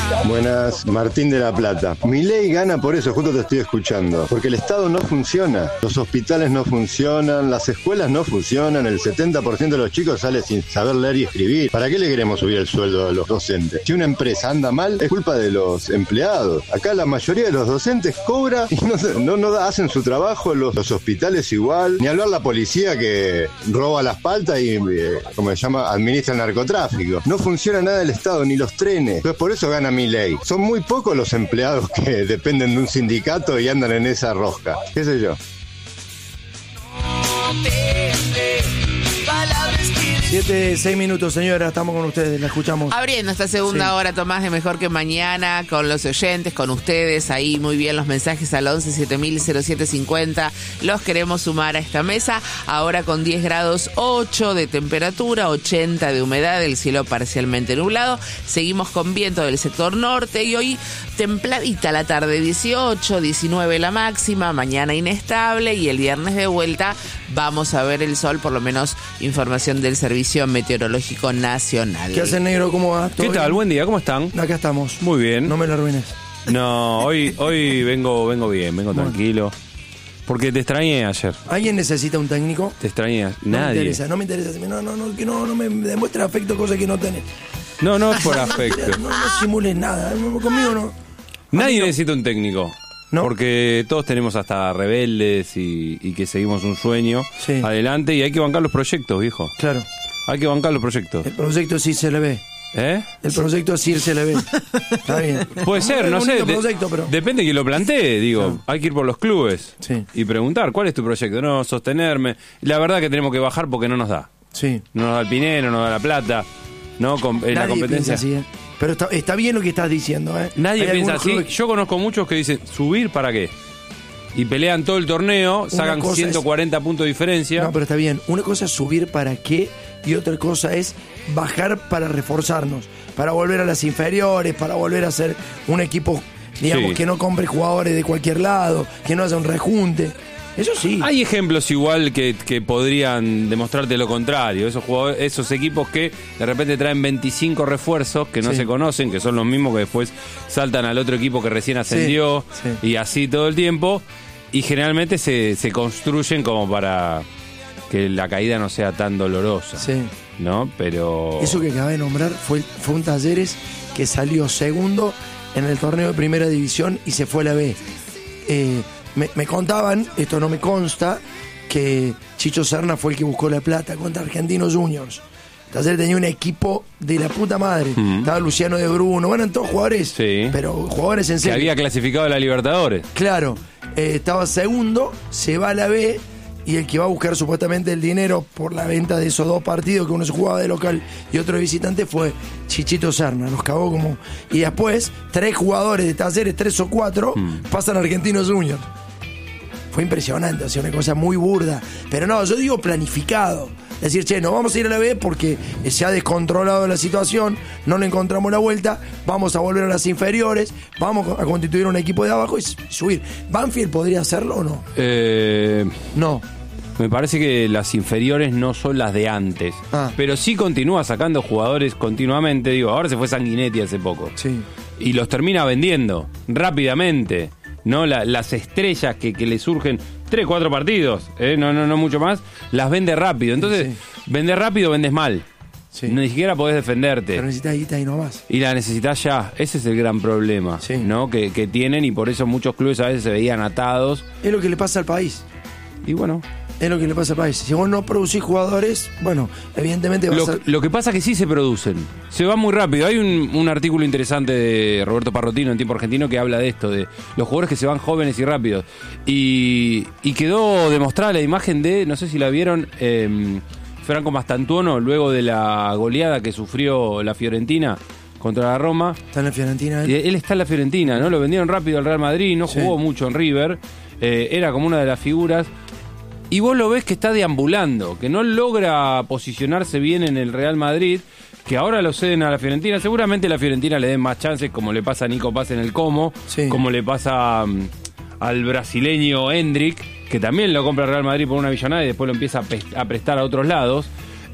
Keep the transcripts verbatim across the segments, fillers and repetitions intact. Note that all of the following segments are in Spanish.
Buenas, Martín de La Plata. Milei gana por eso, justo te estoy escuchando. Porque el Estado no funciona. Los hospitales no funcionan, las escuelas no funcionan, el setenta por ciento de los chicos sale sin saber leer y escribir. ¿Para qué le queremos subir el sueldo a los docentes? Si una empresa anda mal, es culpa de los empleados. Acá la mayoría de los docentes cobra y no, no, no hacen su trabajo, los, los hospitales igual. Ni hablar la policía que roba las paltas y, eh, como se llama, administra el narcotráfico. No funciona nada el Estado, ni los trenes. Entonces por eso gana Milei. Son muy pocos los empleados que dependen de un sindicato y andan en esa rosca. ¿Qué sé yo? Siete, seis minutos, señora, estamos con ustedes, la escuchamos. Abriendo esta segunda Sí. hora, Tomás, de Mejor que Mañana, con los oyentes, con ustedes, ahí muy bien los mensajes al once siete mil cero siete cincuenta, los queremos sumar a esta mesa, ahora con diez grados ocho de temperatura, ochenta de humedad, el cielo parcialmente nublado, seguimos con viento del sector norte y hoy templadita la tarde, dieciocho, diecinueve la máxima, mañana inestable y el viernes de vuelta vamos a ver el sol, por lo menos información del Servicio Meteorológico Nacional. ¿Qué hacen, negro? ¿Cómo va? ¿Qué tal? Bien? Buen día, ¿cómo están? Acá estamos. Muy bien. No me lo arruines. No, hoy hoy vengo vengo bien, vengo Bueno. tranquilo. Porque te extrañé ayer. ¿Alguien necesita un técnico? Te extrañé. No me Nadie. interesa, no me interesa. No, no, no, que no, no me demuestres afecto, cosas que no tenés. No, no es por afecto. No, no simules nada. No, conmigo no. Nadie no. necesita un técnico. No. Porque todos tenemos hasta rebeldes y, y que seguimos un sueño Sí. adelante y hay que bancar los proyectos, viejo. Claro. Hay que bancar los proyectos. El proyecto sí se le ve. ¿Eh? El proyecto sí se le ve. Está bien. Puede ser, no Es sé. bonito de- proyecto, pero... Depende de quién lo plantee, digo. Claro. Hay que ir por los clubes Sí. y preguntar, ¿cuál es tu proyecto? No, sostenerme. La verdad que tenemos que bajar porque no nos da. Sí. No nos da el Pinero, no nos da la plata. ¿No? Com- en la Nadie competencia. piensa así, ¿eh? Pero está, está bien lo que estás diciendo, ¿eh? Nadie Hay piensa algunos así. clubes que- Yo conozco muchos que dicen, ¿subir para qué? Y pelean todo el torneo, sacan cosa ciento cuarenta puntos de diferencia. No, pero está bien. Una cosa es subir para qué y otra cosa es bajar para reforzarnos, para volver a las inferiores, para volver a ser un equipo, digamos, Sí. que no compre jugadores de cualquier lado, que no haya un rejunte. Eso sí. Hay ejemplos igual que, que podrían demostrarte lo contrario. Esos jugadores, esos equipos que de repente traen veinticinco refuerzos que no Sí. se conocen, que son los mismos que después saltan al otro equipo que recién ascendió sí. y así todo el tiempo. Y generalmente se, se construyen como para que la caída no sea tan dolorosa. Sí. ¿No? Pero... Eso que acabé de nombrar fue, fue un Talleres que salió segundo en el torneo de primera división y se fue a la B. Eh, me, me contaban, esto no me consta, que Chicho Serna fue el que buscó la plata contra Argentinos Juniors. Talleres tenía un equipo de la puta madre. Mm. Estaba Luciano de Bruno, eran todos jugadores, Sí. pero jugadores en que serio. había clasificado a la Libertadores. Claro, eh, estaba segundo, se va a la B y el que va a buscar supuestamente el dinero por la venta de esos dos partidos, que uno se jugaba de local y otro de visitante, fue Chichito Serna. Nos cagó como... Y después, tres jugadores de Talleres, tres o cuatro, Mm. pasan a Argentinos Juniors. Fue impresionante, o sea, una cosa muy burda. Pero no, yo digo planificado. Decir, che, no vamos a ir a la B porque se ha descontrolado la situación, no le encontramos la vuelta, vamos a volver a las inferiores, vamos a constituir un equipo de abajo y subir. ¿Banfield podría hacerlo o no? Eh... No. Me parece que las inferiores no son las de antes. Ah. Pero sí continúa sacando jugadores continuamente. Digo, ahora se fue Sanguinetti hace poco. Sí. Y los termina vendiendo rápidamente. ¿No? La- las estrellas que, que le surgen, tres, cuatro partidos, ¿eh? no, no, no mucho más, las vende rápido. Entonces, Sí. vender rápido vendes mal. Sí. Ni siquiera podés defenderte. Pero necesitas guita y no más. Y la necesitas ya. Ese es el gran problema, Sí. ¿no? Que, que tienen y por eso muchos clubes a veces se veían atados. Es lo que le pasa al país. Y bueno, Es lo que le pasa al país. Si vos no producís jugadores, bueno, evidentemente vas Lo, a... lo que pasa es que sí se producen. Se va muy rápido. Hay un, un artículo interesante de Roberto Parrotino en Tiempo Argentino que habla de esto, de los jugadores que se van jóvenes y rápidos. Y, y quedó demostrada la imagen de, no sé si la vieron, eh, Franco Mastantuono, luego de la goleada que sufrió la Fiorentina contra la Roma. Está en la Fiorentina. Y él está en la Fiorentina, ¿no? Lo vendieron rápido al Real Madrid, no Sí. jugó mucho en River. Eh, era como una de las figuras. Y vos lo ves que está deambulando, que no logra posicionarse bien en el Real Madrid, que ahora lo ceden a la Fiorentina. Seguramente la Fiorentina le den más chances, como le pasa a Nico Paz en el Como, Sí. como le pasa um, al brasileño Hendrick, que también lo compra el Real Madrid por una millonada y después lo empieza a, pe- a prestar a otros lados.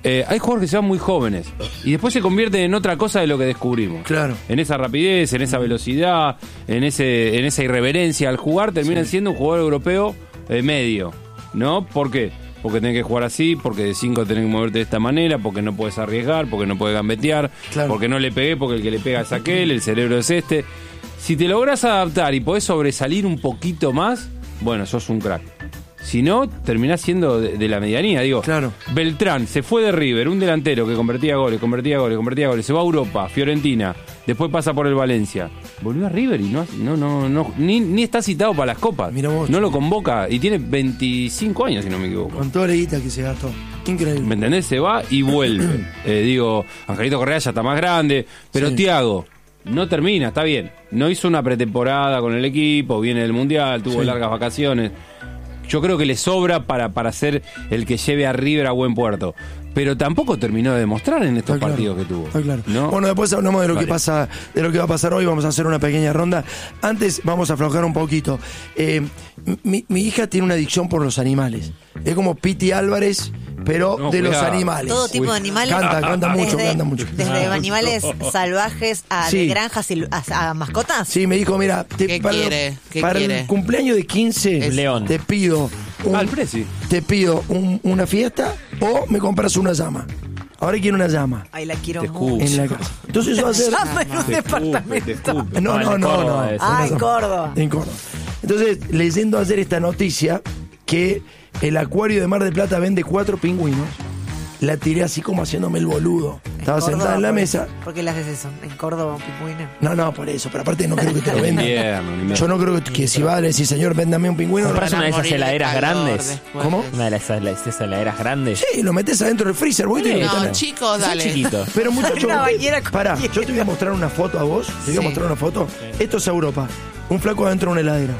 Eh, hay jugadores que se van muy jóvenes y después se convierten en otra cosa de lo que descubrimos. Claro. En esa rapidez, en esa velocidad, en ese en esa irreverencia al jugar, terminan sí. siendo un jugador europeo eh, medio, ¿no? ¿Por qué? Porque tenés que jugar así, porque de cinco tenés que moverte de esta manera, porque no puedes arriesgar, porque no puedes gambetear, claro. porque no le pegué, porque el que le pega es aquel, el cerebro es este. Si te lográs adaptar y podés sobresalir un poquito más, bueno, sos un crack. Si no, terminás siendo de, de la medianía. Digo, claro. Beltrán se fue de River, un delantero que convertía goles, convertía goles, convertía goles, se va a Europa, Fiorentina, después pasa por el Valencia. Volvió a River y no, no, no, no ni, ni está citado para las copas. Mirá vos, no lo convoca y tiene veinticinco años, si no me equivoco. Con toda la guita que se gastó. Increíble. ¿Me entendés? Se va y vuelve. eh, digo, Angelito Correa ya está más grande, pero sí. Thiago no termina, está bien. No hizo una pretemporada con el equipo, viene del Mundial, tuvo sí. largas vacaciones. Yo creo que le sobra para, para ser el que lleve a River a buen puerto. Pero tampoco terminó de demostrar en estos está partidos claro, que tuvo. Está claro. ¿No? Bueno, después hablamos de lo vale. que pasa, de lo que va a pasar hoy. Vamos a hacer una pequeña ronda. Antes vamos a aflojar un poquito. Eh, mi, mi hija tiene una adicción por los animales. Es como Piti Álvarez, pero no, de cuidado. los animales. Todo tipo de animales. Canta, canta mucho, desde, canta mucho. Desde animales salvajes a sí. de granjas y a, a mascotas. Sí, me dijo, mira, te, ¿Qué para, quiere? ¿Qué para quiere? el cumpleaños de quince, es león. Te pido un, Al Prezi. te pido un, una fiesta o me compras una llama. Ahora quiero una llama. Ay, la quiero Te mucho. En la casa. Entonces yo voy a hacer... Llama en un Te departamento. escupe, te escupe. No, no, no, no. Ah, en Córdoba. En Córdoba. Entonces, leyendo ayer esta noticia, que el acuario de Mar del Plata vende cuatro pingüinos, la tiré así como haciéndome el boludo. Estaba Córdoba, sentada en la ¿por- mesa. ¿Por qué le haces eso? En Córdoba, un pingüino. No, no, por eso. Pero aparte no creo que te lo vendan. Invierno, invierno. Yo no creo que, que si va a decir, señor, véndame un pingüino. Compras no, una de esas morir de heladeras calor grandes. después. ¿Cómo? Una de esas, esas heladeras grandes. Sí, lo metes adentro del freezer. Vos te lo No, metés- chicos, Son dale. chiquitos. Pero muchachos, Una bañera pará, cualquiera. yo te voy a mostrar una foto a vos. Te voy a Sí. mostrar una foto. Esto es Europa. Un flaco adentro de una heladera.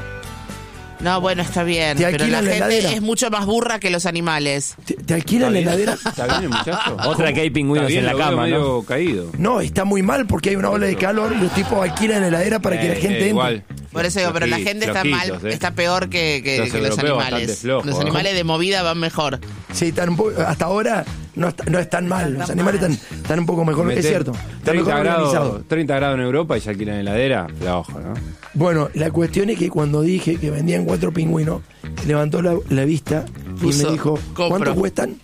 No, bueno, está bien. ¿Te Pero la alquilan la gente heladera? es mucho más burra que los animales. ¿Te, te alquilan la ¿Está bien? heladera? ¿Está bien el muchacho? Otra que hay pingüinos Está bien, en la lo veo cama, medio ¿no? caído. No, está muy mal porque hay una ola de calor y los tipos alquilan la heladera para que la Eh, gente eh, entre. igual. Por eso digo, pero la gente está mal, Flojitos, eh. está peor que, que- Los que los europeos bastante animales. flojos, Los ¿eh? animales de movida van mejor. Sí, están un poco- hasta ahora no, está- no están mal. Los Están animales mal. están, están un poco mejor. Es Metés cierto. Están treinta mejor grados, organizados. treinta grados en Europa y ya alquilan heladera. La hoja, ¿no? Bueno, la cuestión es que cuando dije que vendían cuatro pingüinos, levantó la, la vista y Puso, me dijo, compro. ¿cuánto cuestan?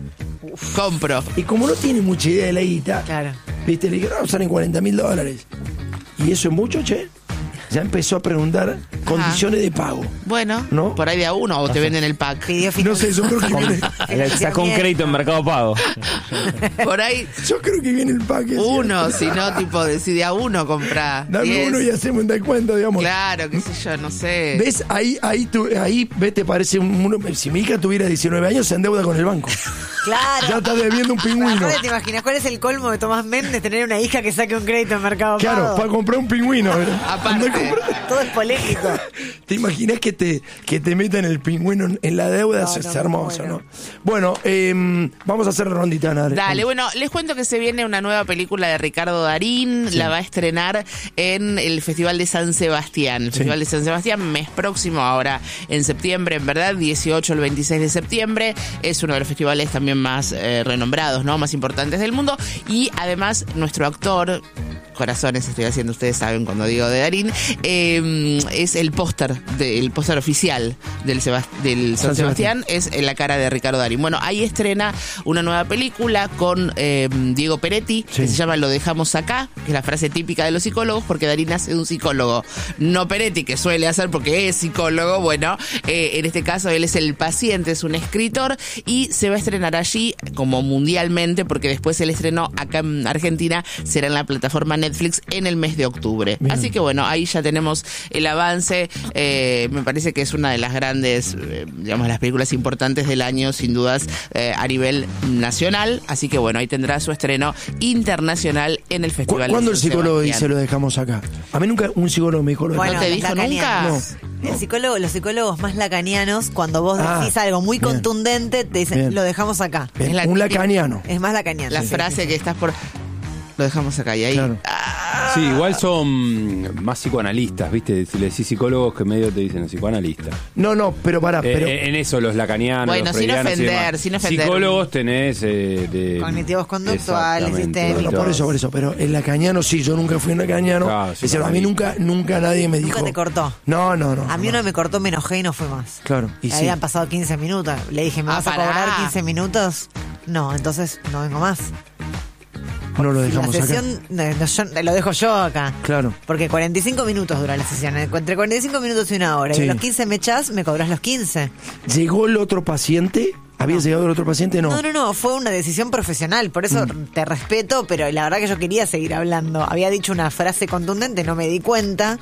Compro. Y como no tiene mucha idea de la guita, Claro. viste, le dije, no, salen cuarenta mil dólares. ¿Y eso es mucho, che? Ya empezó a preguntar condiciones de pago. Bueno, ¿No? por ahí de a uno o te venden el pack. Pidió No sé, yo creo que viene, Le sacó un crédito en Mercado Pago. Por ahí yo creo que viene el paquete. uno, si no, tipo, decide a uno comprar. Dame diez. uno y hacemos un descuento, digamos. Claro, qué sé yo, no sé. ¿Ves? Ahí, ahí, tú, ahí, ves, te parece un, uno- si mi hija tuviera diecinueve años, se endeuda con el banco. Claro. Ya está debiendo un pingüino. Aparte, ¿te imaginas cuál es el colmo de Tomás Méndez? Tener una hija que saque un crédito en Mercado Claro, Pago. para comprar un pingüino. Aparte. Anda a comprar- Todo es polémico. ¿Te imaginas que te, que te metan el pingüino en, en la deuda? No, es no, hermoso, bueno. ¿no? Bueno, eh, vamos a hacer la rondita, Nare. Dale, bueno, les cuento que se viene una nueva película de Ricardo Darín, la va a estrenar en el Festival de San Sebastián. El Sí. Festival de San Sebastián, mes próximo, ahora en septiembre, en verdad, dieciocho al veintiséis de septiembre. Es uno de los festivales también más eh, renombrados, ¿no? Más importantes del mundo. Y además, nuestro actor, corazones estoy haciendo, ustedes saben cuando digo de Darín, eh, es el póster, de- el póster oficial del, Sebast- del San, San Sebastián, es en la cara de Ricardo Darín. Bueno, ahí estrena una nueva película con eh, Diego Peretti, Sí. que se llama Lo dejamos acá, que es la frase típica de los psicólogos, porque Darín hace de un psicólogo, no Peretti, que suele hacer porque es psicólogo. Bueno, eh, en este caso él es el paciente, es un escritor, y se va a estrenar allí como mundialmente, porque después el estreno acá en Argentina será en la plataforma Netflix en el mes de octubre. Bien. Así que bueno, ahí ya tenemos el avance. Eh, me parece que es una de las grandes, eh, digamos, las películas importantes del año, sin dudas, eh, a nivel nacional. Así que bueno, ahí tendrá su estreno internacional en el ¿Cu- Festival ¿Cuándo de el San psicólogo Sebastián. dice lo dejamos acá? A mí nunca un psicólogo me dijo lo Bueno, ¿No te los dijo lacanianos. nunca? El psicólogo, los psicólogos más lacanianos, cuando vos Ah, decís algo muy bien. contundente, te dicen, Bien. lo dejamos acá. Bien, es la un típica- lacaniano. Es más lacaniano. La Sí. frase que estás por... Lo dejamos acá y ahí... Claro. ¡Ah! Sí, igual son más psicoanalistas, ¿viste? Si le decís psicólogos, que medio te dicen psicoanalistas. No, no, pero pará, Eh, pero... en eso, los lacanianos, Bueno, los sin freudianos y ofender, demás. sin ofender. Psicólogos tenés eh, de... Cognitivos conductuales, Exactamente, sistémicos. No, todo. por eso, por eso, pero el lacaniano sí, yo nunca fui un lacaniano. Claro, sí, Es decir, a mí nunca, nunca nadie me dijo. Nunca te cortó. No, no, no. A mí no. uno me cortó, me enojé y no fue más. Claro, y sí. Habían pasado quince minutos. Le dije, ¿me Ah, vas a pará. cobrar quince minutos? No, entonces no vengo más. No lo La dejamos acá. sesión, no, no, yo- lo dejo yo acá. Claro. Porque cuarenta y cinco minutos dura la sesión. Entre cuarenta y cinco minutos y una hora. Sí. Y los quince me echás, me cobras los quince. ¿Llegó el otro paciente? ¿Había llegado el otro paciente? No. No, no, no, fue una decisión profesional, por eso Mm. te respeto, pero la verdad que yo quería seguir hablando. Había dicho una frase contundente, no me di cuenta.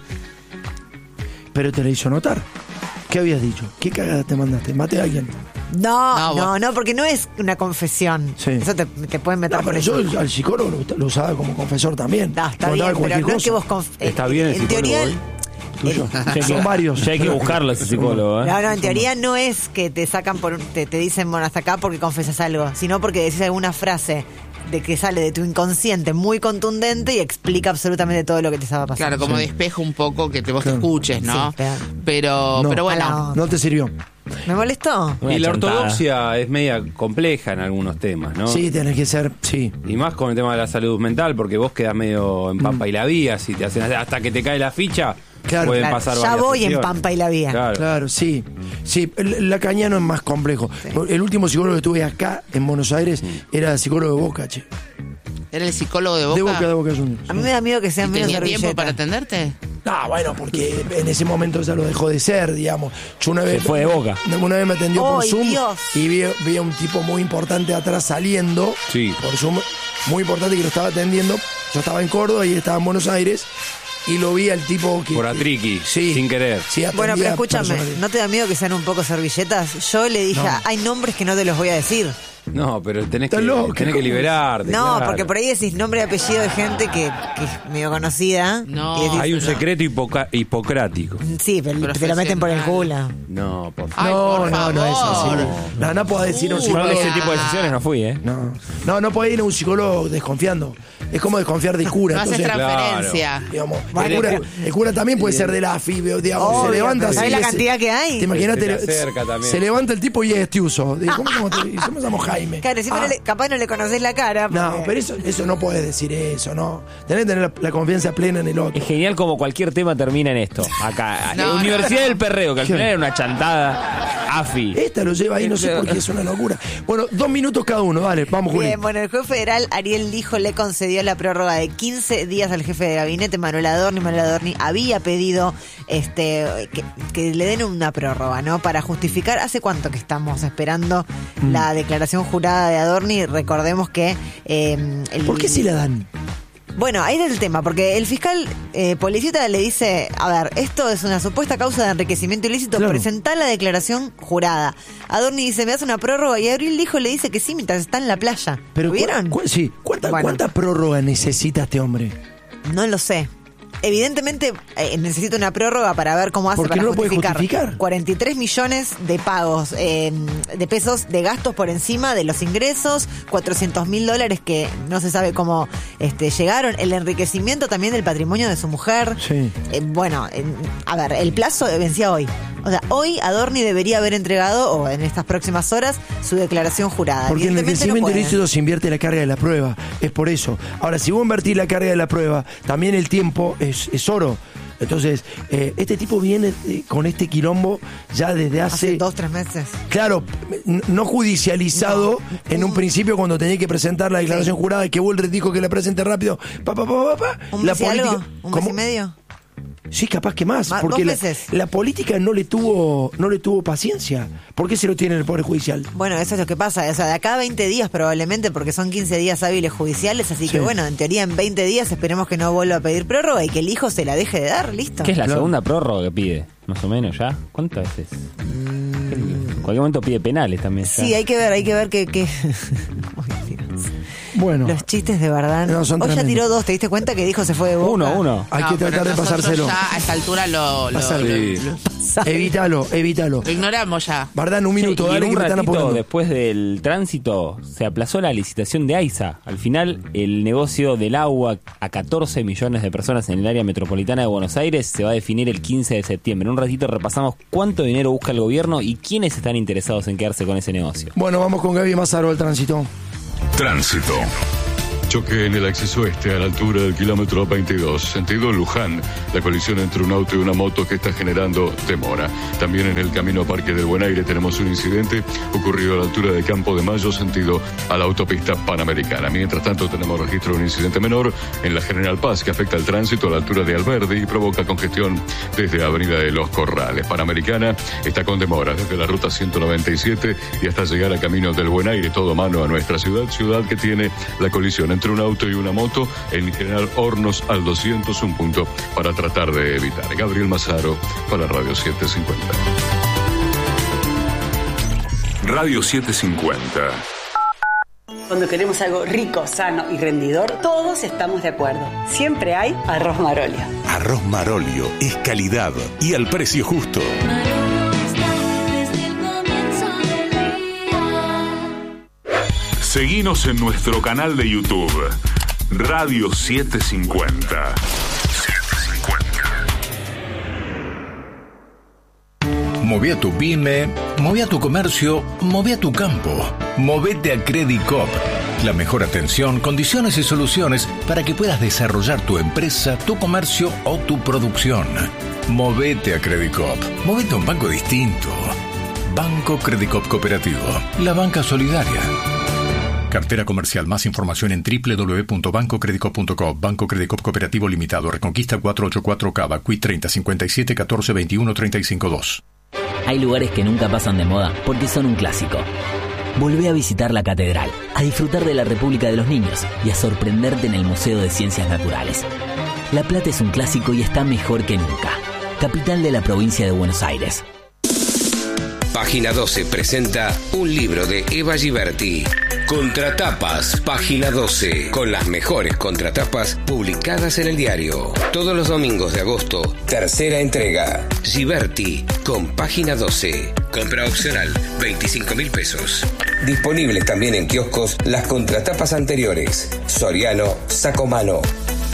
Pero te la hizo notar. ¿Qué habías dicho? ¿Qué cagada te mandaste? ¿Maté a alguien? No, No, no, vos- no, porque no es una confesión. Sí. Eso te, te pueden meter No, por pero eso. yo al psicólogo lo, lo usaba como confesor también. No, está Contaba bien, pero cualquier no es que cosa. vos... conf- Está en- bien el en psicólogo teoría, hoy. Tuyo. Ya hay que- Son varios. Ya hay que buscarlo ese psicólogo, ¿eh? No, no, en teoría no es que te sacan por un- te, te dicen, bueno, hasta acá porque confesas algo, sino porque decís alguna frase de que sale de tu inconsciente muy contundente y explica absolutamente todo lo que te estaba pasando. Claro, como despejo un poco que te, vos Claro. te escuches, ¿no? Sí, pero- pero, No. pero bueno. Ojalá. No te sirvió. ¿Me molestó? Una Y la chantada. ortodoxia es media compleja en algunos temas, ¿no? Sí, tenés que ser, sí. Y más con el tema de la salud mental, porque vos quedás medio en pampa y la vía, si te hacen hasta que te cae la ficha, Claro, pueden claro. pasar Ya varias voy en sesiones. pampa y la vía. Claro. Claro, sí. Sí, el lacaniano es más complejo. El último psicólogo que tuve acá en Buenos Aires era psicólogo de Boca, che. ¿Era el psicólogo de Boca? De Boca, de Boca Juniors. A mí me da miedo que ¿Y sean menos tenía tiempo servilletas. para atenderte? Ah, bueno, porque en ese momento ya lo dejó de ser, digamos. Yo una vez. fue de Boca. Una vez me atendió por ¡Ay, Zoom Dios! y vi, vi a un tipo muy importante atrás saliendo. Sí. Por Zoom, muy importante que lo estaba atendiendo. Yo estaba en Córdoba y él estaba en Buenos Aires. Y lo vi al tipo que. Por atriqui, Sí. sin querer. Sí, Bueno, pero atendía escúchame, personas. ¿no te da miedo que sean un poco servilletas? Yo le dije, No. hay nombres que no te los voy a decir. No, pero tenés que, Estás loco, tenés que ¿cómo? liberarte. No, claro. porque por ahí decís nombre y apellido de gente que, que es medio conocida. No. Y decís, Hay un Pero- secreto hipoca- hipocrático. sí, pero te lo meten por el culo. No, por favor. Ay, No, por no, no es así. favor. No, no puedo decir a un Uh, Yo psicólogo. a ese Ah. tipo de sesiones no fui, ¿eh? No, no, no puede ir a un psicólogo desconfiando. Es como desconfiar de cura. No haces entonces, transferencia. digamos, Bueno, el, cura, pero- el cura también puede ser de la A F I, digamos, Obvio, se levanta pero así. ¿sabés la se- cantidad que hay? Te imaginas, Se te te- acerca también. se levanta el tipo y es Tiuso. Digo, ¿Cómo, cómo te- yo me llamo Jaime. Claro, encima Ah, no le- capaz no le conoces la cara. no, porque- pero eso, eso no puedes decir eso, ¿no? Tenés que tener la, la confianza plena en el otro. Es genial como cualquier tema termina en esto. Acá, No, Universidad no, no. del Perreo, que al ¿Qué? final era una chantada. AFI. Esta lo lleva ahí, no sé por qué, es una locura. Bueno, dos minutos cada uno, dale, vamos, Juli. Bien, bueno, el juez federal Ariel Lijo le concedió la prórroga de quince días al jefe de gabinete, Manuel Adorni. Manuel Adorni había pedido este que, que le den una prórroga, ¿no? Para justificar, ¿hace cuánto que estamos esperando Mm. la declaración jurada de Adorni? Recordemos que... eh, el- ¿Por qué si la dan? Bueno, ahí es el tema, porque el fiscal eh, Policita le dice, a ver, esto es una supuesta causa de enriquecimiento ilícito, Claro. presentar la declaración jurada. Adorni dice, ¿me das una prórroga? Y Abril Lijo le dice que sí, mientras está en la playa. Pero ¿Lo vieron? cu- cu- sí, ¿cuánta, Bueno. ¿cuánta prórroga necesita este hombre? No lo sé. Evidentemente eh, necesita una prórroga para ver cómo hace ¿Por qué para no lo puede justificar. justificar? cuarenta y tres millones de pagos eh, de pesos de gastos por encima de los ingresos, cuatrocientos mil dólares que no se sabe cómo este, llegaron, el enriquecimiento también del patrimonio de su mujer. Sí. Eh, bueno, eh, a ver, el plazo vencía hoy. O sea, hoy Adorni debería haber entregado, o en estas próximas horas, su declaración jurada. Porque en el Evidentemente no crecimiento pueden. ilícito se invierte la carga de la prueba. Es por eso. Ahora, si vos invertís la carga de la prueba, también el tiempo es, es oro. Entonces, eh, este tipo viene eh, con este quilombo ya desde hace... Hace dos, tres meses. Claro, n- no judicializado en un principio cuando tenía que presentar la declaración Sí. jurada, que Bullrich dijo que la presente rápido. Pa, pa, pa, pa, pa. ¿Un La mes y algo? ¿Un mes ¿Cómo? y medio? Sí, capaz que más, Ma- porque dos la, meses. la política no le tuvo no le tuvo paciencia. ¿Por qué se lo tiene el Poder Judicial? Bueno, eso es lo que pasa. O sea, de acá a veinte días probablemente, porque son quince días hábiles judiciales, así Sí. que bueno, en teoría en veinte días esperemos que no vuelva a pedir prórroga y que el hijo se la deje de dar, listo. ¿Qué es la Claro. segunda prórroga que pide? Más o menos ya. ¿Cuántas veces? En cualquier momento pide penales también. ya. Sí, hay que ver, hay que ver que... que... Ay, Dios. Bueno. Los chistes de verdad. No, son Hoy ya tremendos. tiró dos, ¿te diste cuenta que dijo se fue de Boca? Uno, uno. Hay No, que pero tratar de nosotros pasárselo. Ya a esta altura lo, lo, Pasalo. lo- Sí. lo- Evítalo, evítalo. lo ignoramos ya. Bardán, un minuto, Sí, y dale en que un me están ratito apurando. después del tránsito se aplazó la licitación de AISA. Al final, el negocio del agua a catorce millones de personas en el área metropolitana de Buenos Aires se va a definir el quince de septiembre. En un ratito repasamos cuánto dinero busca el gobierno y quiénes están interesados en quedarse con ese negocio. Bueno, vamos con Gaby Mazaro al tránsito. Tránsito. Choque en el acceso este a la altura del kilómetro veintidós, sentido Luján. La colisión entre un auto y una moto que está generando demora. También en el camino a Parque del Buen Aire tenemos un incidente ocurrido a la altura de Campo de Mayo, sentido a la autopista Panamericana. Mientras tanto tenemos registro de un incidente menor en la General Paz que afecta el tránsito a la altura de Alberdi y provoca congestión desde Avenida de los Corrales. Panamericana está con demora desde la ruta ciento noventa y siete y hasta llegar a Camino del Buen Aire, todo mano a nuestra ciudad, ciudad que tiene la colisión entre un auto y una moto en General Hornos al doscientos, un punto para tratar de evitar. Gabriel Mazaro para Radio setecientos cincuenta. Radio setecientos cincuenta. Cuando queremos algo rico, sano y rendidor, todos estamos de acuerdo. Siempre hay arroz Marolio. Arroz Marolio es calidad y al precio justo. Seguinos en nuestro canal de YouTube, Radio setecientos cincuenta. Moví a tu pyme, moví a tu comercio, moví a tu campo. Movete a Credit Coop. La mejor atención, condiciones y soluciones para que puedas desarrollar tu empresa, tu comercio o tu producción. Movete a Credit Coop. Movete a un banco distinto. Banco Credit Coop Cooperativo. La banca solidaria. Cartera comercial. Más información en doble u doble u doble u punto banco credit coop punto com. Banco Credit Coop Cooperativo Limitado. Reconquista cuatrocientos ochenta y cuatro Cava. Q I treinta cincuenta y siete catorce veintiuno treinta y cinco dos. Hay lugares que nunca pasan de moda porque son un clásico. Volvé a visitar la catedral, a disfrutar de la República de los Niños y a sorprenderte en el Museo de Ciencias Naturales. La Plata es un clásico y está mejor que nunca. Capital de la provincia de Buenos Aires. Página doce presenta un libro de Eva Giberti. Contratapas, Página doce, con las mejores contratapas publicadas en el diario. Todos los domingos de agosto, tercera entrega. Giberti, con Página doce. Compra opcional, veinticinco mil pesos. Disponibles también en kioscos las contratapas anteriores. Soriano, Sacomano.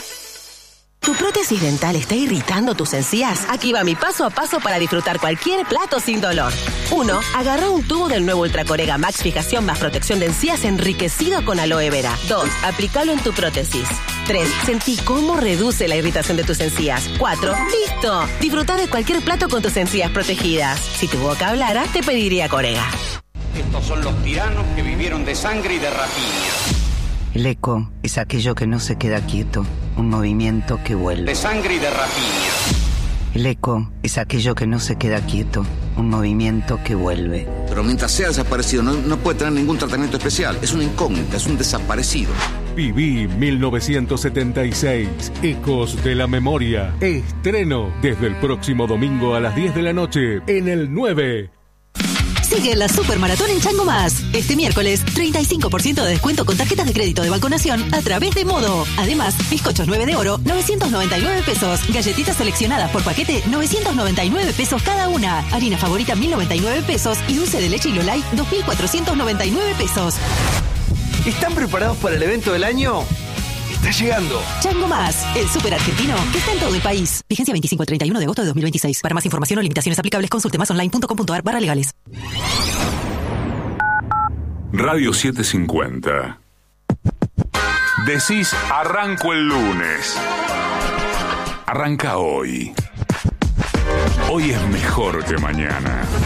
¿Tu prótesis dental está irritando tus encías? Aquí va mi paso a paso para disfrutar cualquier plato sin dolor. uno. Agarra un tubo del nuevo Ultracorega Max Fijación más protección de encías enriquecido con aloe vera. dos. Aplícalo en tu prótesis. tres. Sentí cómo reduce la irritación de tus encías. cuatro. ¡Listo! Disfruta de cualquier plato con tus encías protegidas. Si tu boca hablara, te pediría Corega. Estos son los tiranos que vivieron de sangre y de rapiña. El eco es aquello que no se queda quieto, un movimiento que vuelve. De sangre y de rapiña. El eco es aquello que no se queda quieto, un movimiento que vuelve. Pero mientras sea desaparecido no, no puede tener ningún tratamiento especial. Es una incógnita, es un desaparecido. Viví mil novecientos setenta y seis, Ecos de la Memoria. Estreno desde el próximo domingo a las diez de la noche en el nueve. Sigue la Supermaratón en Chango Más. Este miércoles, treinta y cinco por ciento de descuento con tarjetas de crédito de Banco Nación a través de Modo. Además, bizcochos nueve de oro, novecientos noventa y nueve pesos. Galletitas seleccionadas por paquete, novecientos noventa y nueve pesos cada una. Harina favorita, mil noventa y nueve pesos. Y dulce de leche Lolay, dos mil cuatrocientos noventa y nueve pesos. ¿Están preparados para el evento del año? Está llegando. Chango Más, el súper argentino que está en todo el país. Vigencia veinticinco al treinta y uno de agosto de dos mil veintiséis. Para más información o limitaciones aplicables, consulte más online punto com punto ar barra legales. Radio setecientos cincuenta. Decís arranco el lunes. Arranca hoy. Hoy es mejor que mañana.